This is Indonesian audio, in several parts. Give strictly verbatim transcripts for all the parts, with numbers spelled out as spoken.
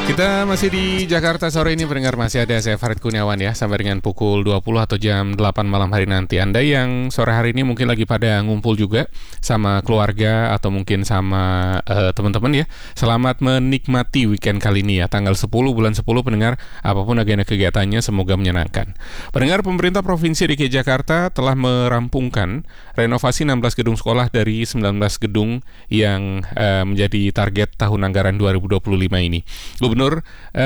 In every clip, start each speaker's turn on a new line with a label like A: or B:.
A: Kita masih di Jakarta sore ini, pendengar. Masih ada saya Farid Kurniawan ya, sampai dengan pukul dua puluh atau jam delapan malam hari nanti. Anda yang sore hari ini mungkin lagi pada ngumpul juga sama keluarga atau mungkin sama uh, teman-teman ya. Selamat menikmati weekend kali ini ya, tanggal sepuluh bulan sepuluh, pendengar. Apapun agenda kegiatannya semoga menyenangkan. Pendengar, pemerintah Provinsi D K I Jakarta telah merampungkan renovasi enam belas gedung sekolah dari sembilan belas gedung yang uh, menjadi target tahun anggaran dua ribu dua puluh lima ini. Gubernur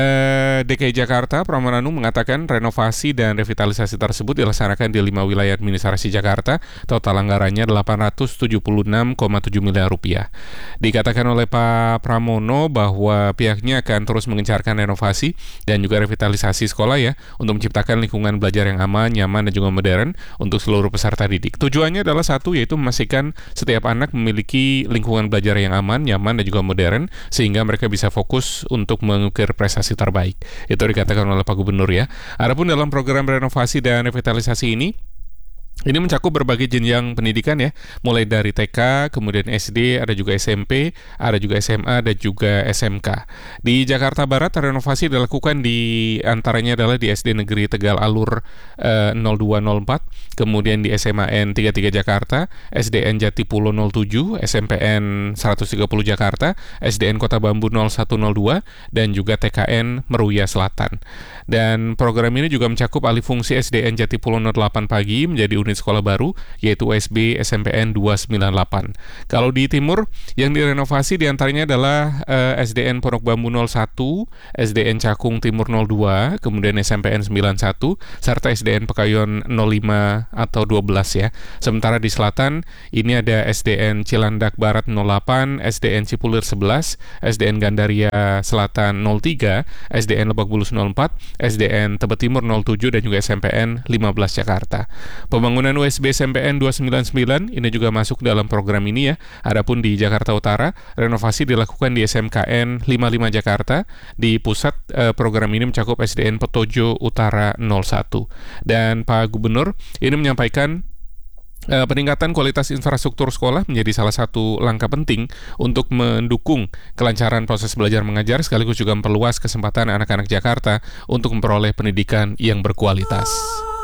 A: eh, D K I Jakarta Pramono mengatakan renovasi dan revitalisasi tersebut dilaksanakan di lima wilayah administrasi Jakarta. Total anggarannya delapan ratus tujuh puluh enam koma tujuh miliar rupiah. Dikatakan oleh Pak Pramono bahwa pihaknya akan terus mengencarkan renovasi dan juga revitalisasi sekolah ya, untuk menciptakan lingkungan belajar yang aman, nyaman, dan juga modern untuk seluruh peserta didik. Tujuannya adalah satu, yaitu memastikan setiap anak memiliki lingkungan belajar yang aman, nyaman, dan juga modern, sehingga mereka bisa fokus untuk mengukir prestasi terbaik. Itu dikatakan oleh Pak Gubernur ya. Adapun dalam program renovasi dan revitalisasi ini, ini mencakup berbagai jenjang pendidikan ya, mulai dari T K, kemudian S D, ada juga S M P, ada juga S M A, dan juga S M K. Di Jakarta Barat, renovasi dilakukan di antaranya adalah di S D Negeri Tegal Alur eh, nol dua nol empat, kemudian di S M A N tiga puluh tiga Jakarta, S D N Jatipulo nol tujuh, S M P N seratus tiga puluh Jakarta, S D N Kota Bambu nol satu nol dua, dan juga T K N Meruya Selatan. Dan program ini juga mencakup alih fungsi S D N Jatipulo nol delapan pagi menjadi unit sekolah baru, yaitu U S B S M P N dua sembilan delapan. Kalau di timur, yang direnovasi diantaranya adalah uh, S D N Pondok Bambu nol satu, S D N Cakung Timur nol dua, kemudian S M P N sembilan satu, serta S D N Pekayon nol lima atau dua belas ya. Sementara di selatan, ini ada S D N Cilandak Barat nol delapan, S D N Cipulir sebelas, S D N Gandaria Selatan nol tiga, S D N Lebak Bulus nol empat, S D N Tebet Timur nol tujuh, dan juga S M P N lima belas Jakarta. Pembangunan U S B S M P N dua sembilan sembilan ini juga masuk dalam program ini ya. Adapun di Jakarta Utara, renovasi dilakukan di S M K N lima puluh lima Jakarta. Di pusat, eh, program ini mencakup S D N Petojo Utara nol satu. Dan Pak Gubernur ini menyampaikan Uh, peningkatan kualitas infrastruktur sekolah menjadi salah satu langkah penting untuk mendukung kelancaran proses belajar mengajar, sekaligus juga memperluas kesempatan anak-anak Jakarta untuk memperoleh pendidikan yang berkualitas.